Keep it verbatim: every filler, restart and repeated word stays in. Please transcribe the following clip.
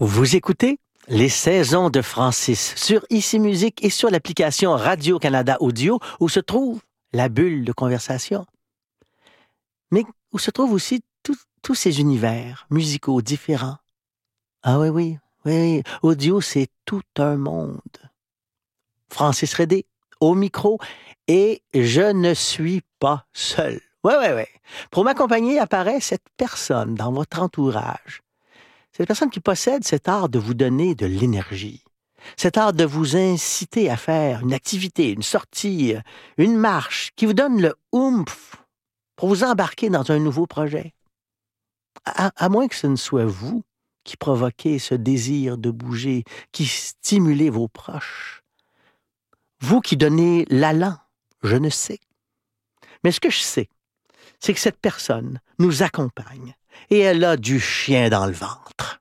Vous écoutez Les Saisons de Francis sur Ici Musique et sur l'application Radio-Canada Audio où se trouve la bulle de conversation. Mais où se trouvent aussi tout- tous ces univers musicaux différents. Ah oui, oui, oui, oui. Audio, c'est tout un monde. Francis Redé, au micro, et je ne suis pas seul. Oui, oui, oui. Pour m'accompagner apparaît cette personne dans votre entourage. C'est la personne qui possède cet art de vous donner de l'énergie, cet art de vous inciter à faire une activité, une sortie, une marche, qui vous donne le oomph pour vous embarquer dans un nouveau projet. À, à moins que ce ne soit vous qui provoquez ce désir de bouger, qui stimulez vos proches. Vous qui donnez l'allant, je ne sais. Mais ce que je sais, c'est que cette personne nous accompagne et elle a du chien dans le ventre.